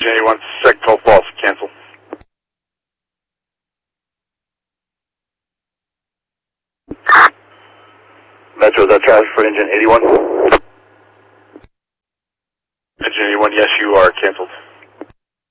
J1, Sector false, cancel. Metro, is that traffic for engine 81? Engine 81, yes, you are